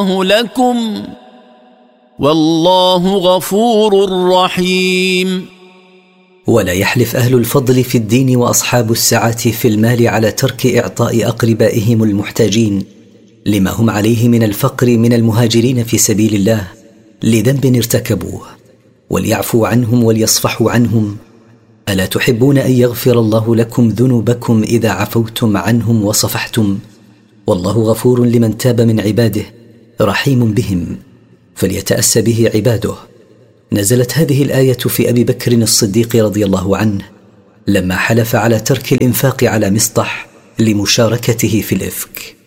لكم والله غفور رحيم. ولا يحلف أهل الفضل في الدين وأصحاب السعة في المال على ترك إعطاء أقربائهم المحتاجين لما هم عليه من الفقر من المهاجرين في سبيل الله لذنب ارتكبوه، وليعفوا عنهم وليصفحوا عنهم. ألا تحبون أن يغفر الله لكم ذنوبكم إذا عفوتم عنهم وصفحتم؟ والله غفور لمن تاب من عباده رحيم بهم، فليتأسى به عباده. نزلت هذه الآية في أبي بكر الصديق رضي الله عنه لما حلف على ترك الإنفاق على مصطح لمشاركته في الإفك.